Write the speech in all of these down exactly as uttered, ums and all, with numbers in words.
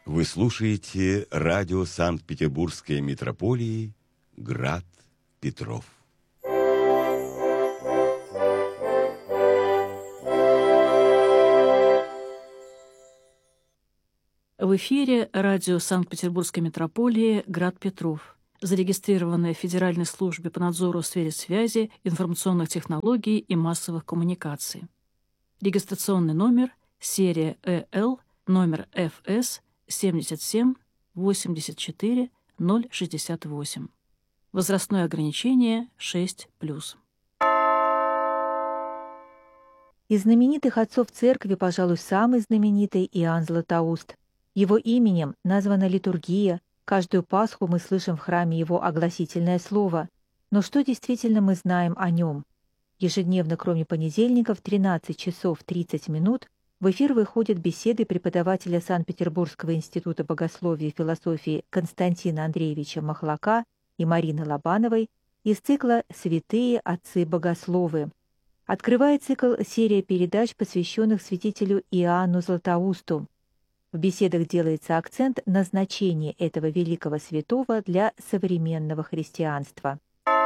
Вы слушаете радио Санкт-Петербургской митрополии «Град Петров». В эфире радио Санкт-Петербургской митрополии «Град Петров», зарегистрированное в Федеральной службе по надзору в сфере связи, информационных технологий и массовых коммуникаций. Регистрационный номер, серия Э Л, номер Ф С семьдесят семь восемьдесят четыре ноль шестьдесят восемь. Возрастное ограничение шесть плюс. Из знаменитых отцов церкви, пожалуй, самый знаменитый Иоанн Златоуст. Его именем названа литургия, каждую Пасху мы слышим в храме его огласительное слово. Но что действительно мы знаем о нем? Ежедневно, кроме понедельника, в тринадцать часов тридцать минут в эфир выходят беседы преподавателя Санкт-Петербургского института богословия и философии Константина Андреевича Махлака и Марины Лобановой из цикла «Святые отцы-богословы». Открывает цикл серия передач, посвященных святителю Иоанну Златоусту. В беседах делается акцент на значение этого великого святого для современного христианства.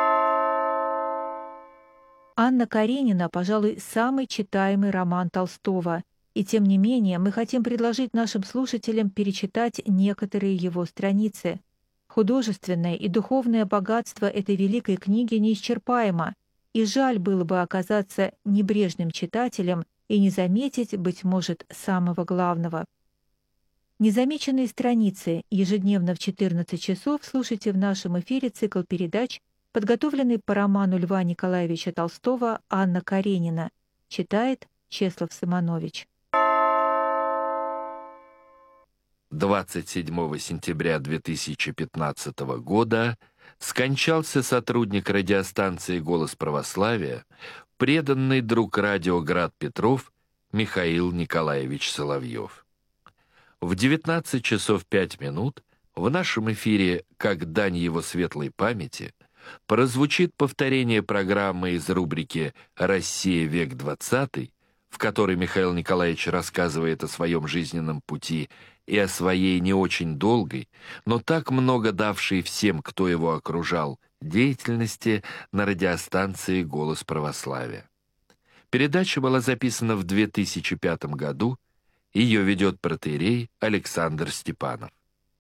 «Анна Каренина», пожалуй, самый читаемый роман Толстого, и тем не менее мы хотим предложить нашим слушателям перечитать некоторые его страницы. Художественное и духовное богатство этой великой книги неисчерпаемо, и жаль было бы оказаться небрежным читателем и не заметить, быть может, самого главного. Незамеченные страницы ежедневно в четырнадцать часов слушайте в нашем эфире цикл передач, подготовленный по роману Льва Николаевича Толстого «Анна Каренина». Читает Чеслав Сыманович. двадцать седьмого сентября две тысячи пятнадцатого года скончался сотрудник радиостанции «Голос православия», преданный друг радио «Град Петров» Михаил Николаевич Соловьев. В девятнадцать часов пять минут в нашем эфире, как дань его светлой памяти, прозвучит повторение программы из рубрики «Россия. Век двадцатый», в которой Михаил Николаевич рассказывает о своем жизненном пути и о своей не очень долгой, но так много давшей всем, кто его окружал, деятельности на радиостанции «Голос православия». Передача была записана в две тысячи пятом году, ее ведет протоиерей Александр Степанов.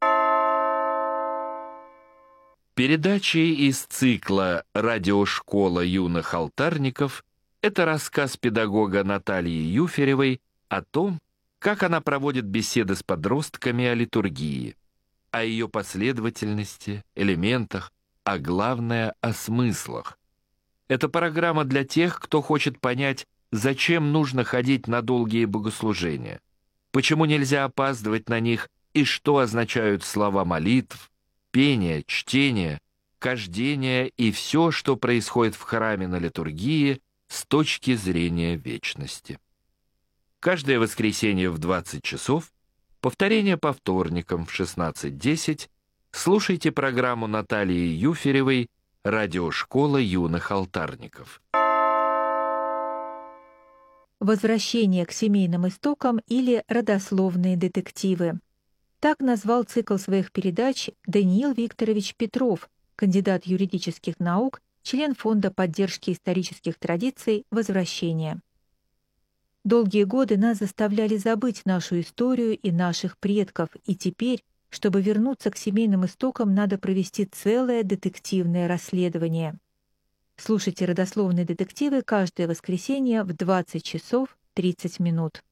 Передачи из цикла «Радиошкола юных алтарников» — это рассказ педагога Натальи Юферевой о том, как она проводит беседы с подростками о литургии, о ее последовательности, элементах, а главное — о смыслах. Это программа для тех, кто хочет понять, зачем нужно ходить на долгие богослужения, почему нельзя опаздывать на них и что означают слова молитв, пение, чтение, кождение и все, что происходит в храме на литургии с точки зрения вечности. Каждое воскресенье в двадцать часов, повторение по вторникам в шестнадцать десять, слушайте программу Натальи Юферевой «Радиошкола юных алтарников». «Возвращение к семейным истокам» или «Родословные детективы». Так назвал цикл своих передач Даниил Викторович Петров, кандидат юридических наук, член Фонда поддержки исторических традиций «Возвращение». Долгие годы нас заставляли забыть нашу историю и наших предков, и теперь, чтобы вернуться к семейным истокам, надо провести целое детективное расследование. Слушайте «Родословные детективы» каждое воскресенье в двадцать часов тридцать минут.